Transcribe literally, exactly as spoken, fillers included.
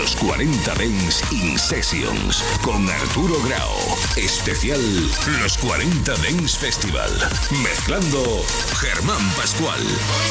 Los cuarenta Dance In Sessions con Arturo Grau. Especial Los cuarenta Dance Festival. Mezclando Germán Pascual.